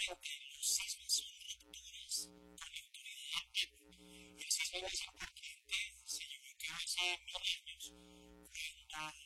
Normalmente los sismos son rupturas con la autoridad. El sismo más importante se llevó a cabo hace 1000 años, cuando